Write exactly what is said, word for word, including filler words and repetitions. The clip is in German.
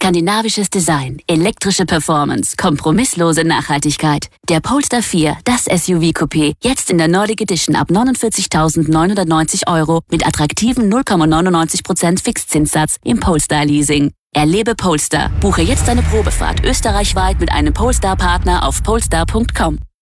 Skandinavisches Design, elektrische Performance, kompromisslose Nachhaltigkeit. Der Polestar vier, das S U V-Coupé, jetzt in der Nordic Edition ab neunundvierzigtausendneunhundertneunzig Euro mit attraktiven null Komma neunundneunzig Prozent Fixzinssatz im Polestar-Leasing. Erlebe Polestar. Buche jetzt eine Probefahrt österreichweit mit einem Polestar-Partner auf polestar punkt com.